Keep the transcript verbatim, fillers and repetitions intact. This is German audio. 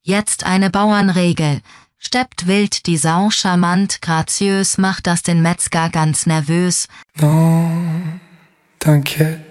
Jetzt eine Bauernregel. Steppt wild die Sau charmant, graziös, macht das den Metzger ganz nervös. Non, t'inquiète,